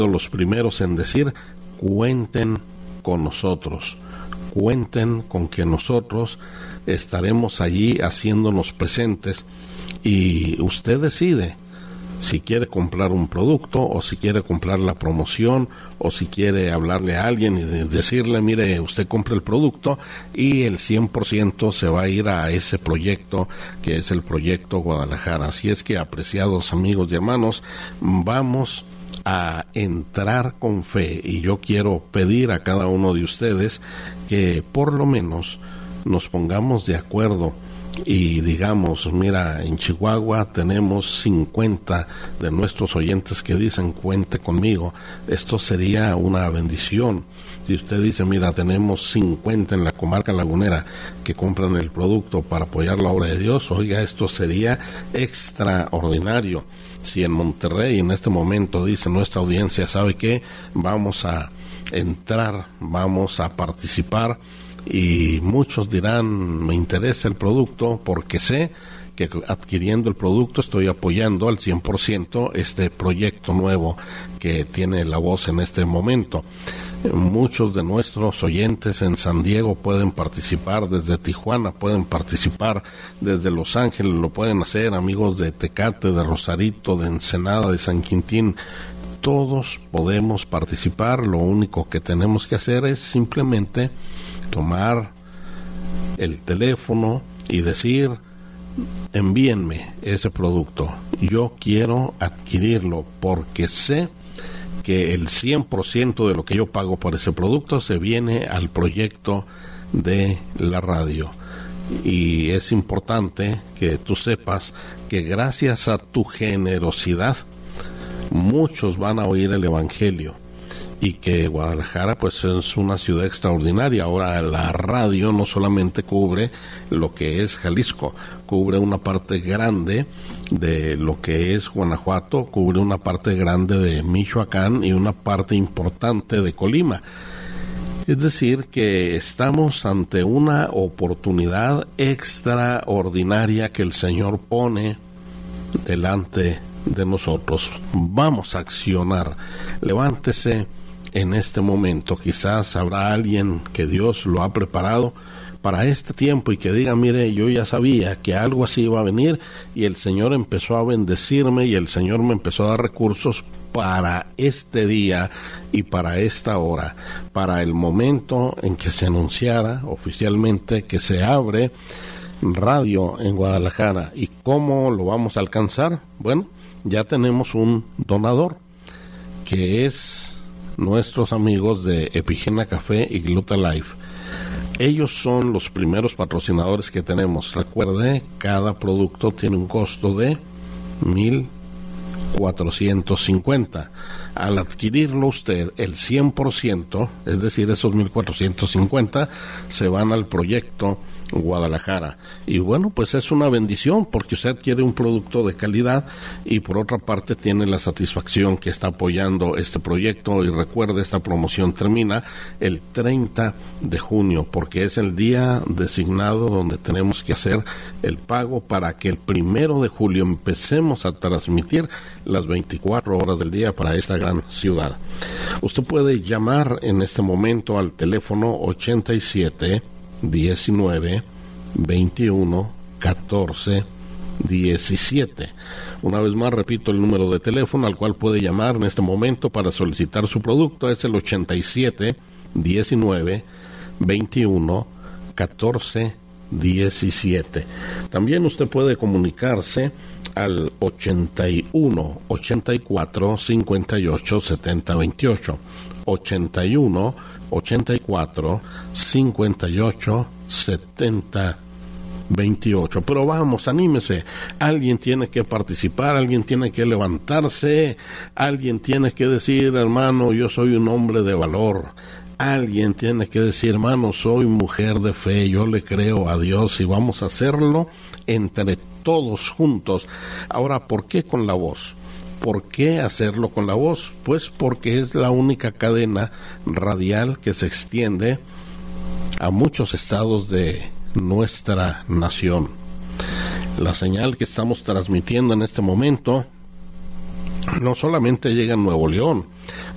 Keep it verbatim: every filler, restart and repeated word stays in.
los primeros en decir: cuenten con nosotros, cuenten con que nosotros estaremos allí haciéndonos presentes, y usted decide si quiere comprar un producto, o si quiere comprar la promoción, o si quiere hablarle a alguien y de decirle: mire, usted compra el producto y el cien por ciento se va a ir a ese proyecto, que es el Proyecto Guadalajara. Así es que, apreciados amigos y hermanos, vamos a entrar con fe, y yo quiero pedir a cada uno de ustedes que por lo menos nos pongamos de acuerdo y digamos: mira, en Chihuahua tenemos cincuenta de nuestros oyentes que dicen: cuente conmigo. Esto sería una bendición. Si usted dice: mira, tenemos cincuenta en la comarca lagunera que compran el producto para apoyar la obra de Dios, oiga, esto sería extraordinario. Si en Monterrey en este momento dice nuestra audiencia: ¿sabe qué? Vamos a entrar, vamos a participar, y muchos dirán: me interesa el producto porque sé que adquiriendo el producto estoy apoyando al cien por ciento este proyecto nuevo que tiene La Voz en este momento. Muchos de nuestros oyentes en San Diego pueden participar, desde Tijuana pueden participar, desde Los Ángeles lo pueden hacer, amigos de Tecate, de Rosarito, de Ensenada, de San Quintín. Todos podemos participar. Lo único que tenemos que hacer es simplemente tomar el teléfono y decir: envíenme ese producto, yo quiero adquirirlo porque sé que el cien por ciento de lo que yo pago por ese producto se viene al proyecto de la radio. Y es importante que tú sepas que gracias a tu generosidad muchos van a oír el evangelio, y que Guadalajara pues es una ciudad extraordinaria. Ahora la radio no solamente cubre lo que es Jalisco, cubre una parte grande de lo que es Guanajuato, cubre una parte grande de Michoacán y una parte importante de Colima. Es decir, que estamos ante una oportunidad extraordinaria que el Señor pone delante de nosotros. Vamos a accionar. Levántese en este momento. Quizás habrá alguien que Dios lo ha preparado para este tiempo y que diga: mire, yo ya sabía que algo así iba a venir, y el Señor empezó a bendecirme, y el Señor me empezó a dar recursos para este día y para esta hora, para el momento en que se anunciara oficialmente que se abre radio en Guadalajara. ¿Y cómo lo vamos a alcanzar? Bueno, ya tenemos un donador, que es nuestros amigos de Epigenia Café y Gluta Life. Ellos son los primeros patrocinadores que tenemos. Recuerde, cada producto tiene un costo de mil cuatrocientos cincuenta. Al adquirirlo usted, el cien por ciento, es decir, esos mil cuatrocientos cincuenta, se van al proyecto Guadalajara. Y bueno, pues es una bendición, porque usted quiere un producto de calidad y por otra parte tiene la satisfacción que está apoyando este proyecto. Y recuerde, esta promoción termina el treinta de junio, porque es el día designado donde tenemos que hacer el pago para que el primero de julio empecemos a transmitir las veinticuatro horas del día para esta gran ciudad. Usted puede llamar en este momento al teléfono ochenta y siete diecinueve veintiuno catorce diecisiete. Una vez más repito el número de teléfono al cual puede llamar en este momento para solicitar su producto. Es el ochenta y siete diecinueve veintiuno catorce diecisiete. También usted puede comunicarse al ochenta y uno ochenta y cuatro cincuenta y ocho setenta veintiocho, ochenta y uno ochenta y cuatro cincuenta y ocho setenta veintiocho. Pero vamos, anímese. Alguien tiene que participar, alguien tiene que levantarse, alguien tiene que decir: hermano, yo soy un hombre de valor. Alguien tiene que decir: hermano, soy mujer de fe, yo le creo a Dios, y vamos a hacerlo entre todos juntos. Ahora, ¿por qué con La Voz? ¿Por qué hacerlo con La Voz? Pues porque es la única cadena radial que se extiende a muchos estados de nuestra nación. La señal que estamos transmitiendo en este momento no solamente llega a Nuevo León,